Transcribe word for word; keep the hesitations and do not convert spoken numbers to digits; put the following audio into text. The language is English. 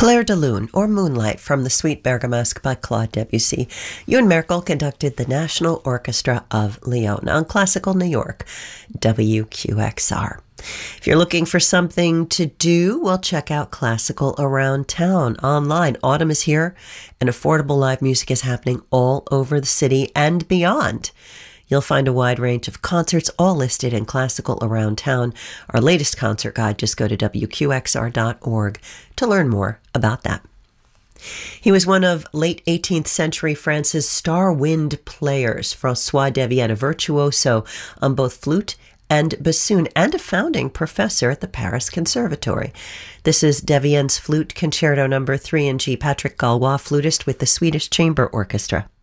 Clair de Lune, or Moonlight, from the Suite Bergamasque by Claude Debussy. Ewan Merkel conducted the National Orchestra of Lyon on Classical New York, W Q X R. If you're looking for something to do, well, check out Classical Around Town online. Autumn is here, and affordable live music is happening all over the city and beyond. You'll find a wide range of concerts, all listed in Classical Around Town. Our latest concert guide, just go to W Q X R dot org to learn more about that. He was one of late eighteenth century France's star wind players, François Devienne, a virtuoso on both flute and bassoon, and a founding professor at the Paris Conservatory. This is Devienne's Flute Concerto Number three in G. Patrick Galois, flutist with the Swedish Chamber Orchestra.